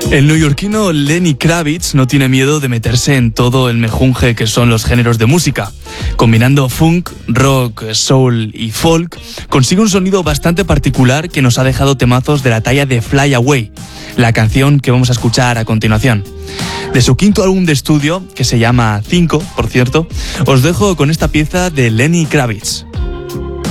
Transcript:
El neoyorquino Lenny Kravitz no tiene miedo de meterse en todo el mejunje que son los géneros de música. Combinando funk, rock, soul y folk, consigue un sonido bastante particular que nos ha dejado temazos de la talla de Fly Away, la canción que vamos a escuchar a continuación. De su quinto álbum de estudio, que se llama 5, por cierto, os dejo con esta pieza de Lenny Kravitz.